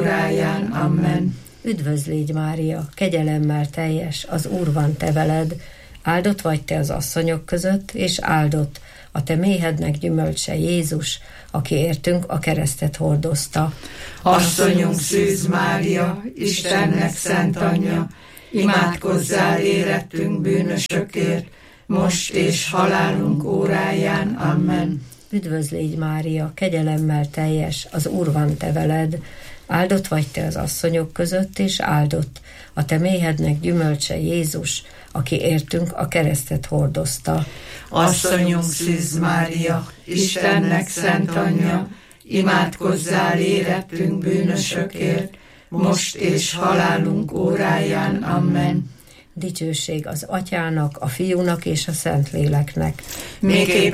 óráján. Amen. Üdvözl légy, Mária, kegyelemmel teljes, az Úr van te veled, áldott vagy te az asszonyok között, és áldott a te méhednek gyümölcse Jézus, aki értünk a keresztet hordozta. Asszonyunk Szűz Mária, Istennek szent anyja, imádkozzál érettünk bűnösökért, most és halálunk óráján. Amen. Üdvözl légy, Mária, kegyelemmel teljes, az Úr van te veled, áldott vagy te az asszonyok között, és áldott a te méhednek gyümölcse Jézus, aki értünk a keresztet hordozta. Asszonyunk Szűz Mária, Istennek szent anyja, imádkozzál érettünk bűnösökért, most és halálunk óráján. Amen. Dicsőség az Atyának, a Fiúnak és a Szentléleknek. Miképpen